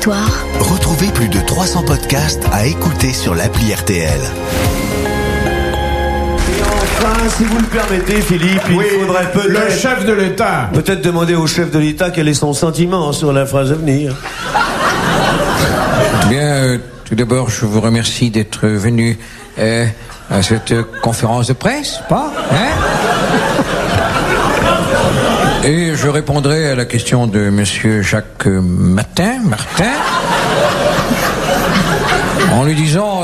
l'histoire. Retrouvez plus de 300 podcasts à écouter sur l'appli RTL. Enfin, si vous le permettez, Philippe, il faudrait peut-être... Le chef de l'État. Peut-être demander au chef de l'État quel est son sentiment sur la phrase à venir. Bien, tout d'abord, je vous remercie d'être venu à cette conférence de presse, pas hein? Et je répondrai à la question de monsieur Jacques Martin, en lui disant...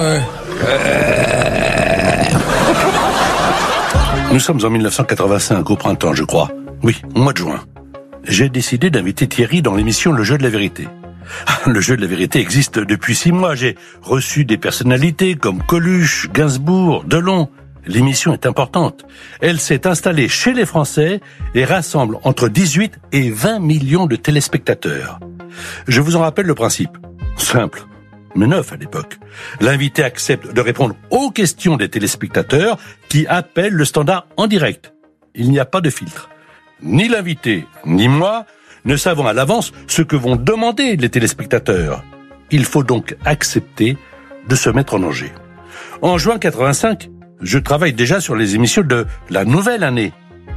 Nous sommes en 1985, au printemps, je crois. Oui, au mois de juin. J'ai décidé d'inviter Thierry dans l'émission Le Jeu de la Vérité. Le Jeu de la Vérité existe depuis 6 mois. J'ai reçu des personnalités comme Coluche, Gainsbourg, Delon. L'émission est importante. Elle s'est installée chez les Français et rassemble entre 18 et 20 millions de téléspectateurs. Je vous en rappelle le principe. Simple, mais neuf à l'époque. L'invité accepte de répondre aux questions des téléspectateurs qui appellent le standard en direct. Il n'y a pas de filtre. Ni l'invité, ni moi ne savons à l'avance ce que vont demander les téléspectateurs. Il faut donc accepter de se mettre en danger. En juin 85, je travaille déjà sur les émissions de la nouvelle année.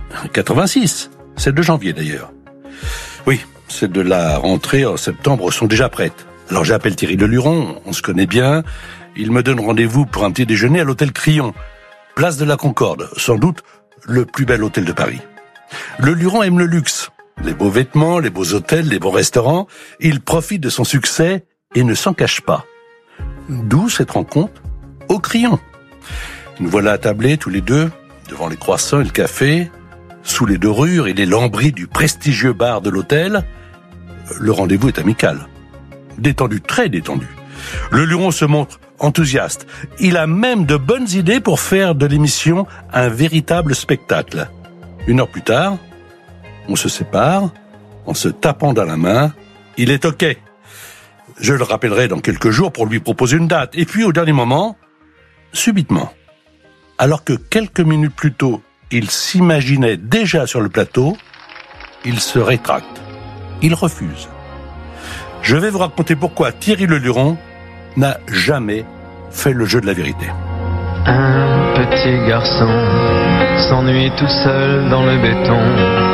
86, celles de janvier d'ailleurs. Oui, celles de la rentrée en septembre sont déjà prêtes. Alors j'appelle Thierry Leluron, on se connaît bien. Il me donne rendez-vous pour un petit déjeuner à l'hôtel Crillon, place de la Concorde, sans doute le plus bel hôtel de Paris. Leluron aime le luxe, les beaux vêtements, les beaux hôtels, les bons restaurants. Il profite de son succès et ne s'en cache pas. D'où cette rencontre au Crillon. Nous voilà attablés tous les deux, devant les croissants et le café, sous les dorures et les lambris du prestigieux bar de l'hôtel. Le rendez-vous est amical. Détendu, très détendu. Leluron se montre enthousiaste. Il a même de bonnes idées pour faire de l'émission un véritable spectacle. 1 heure plus tard, on se sépare, en se tapant dans la main. Il est OK. Je le rappellerai dans quelques jours pour lui proposer une date. Et puis, au dernier moment, subitement, alors que quelques minutes plus tôt, il s'imaginait déjà sur le plateau, il se rétracte. Il refuse. Je vais vous raconter pourquoi Thierry Leluron n'a jamais fait le jeu de la vérité. Un petit garçon s'ennuie tout seul dans le béton.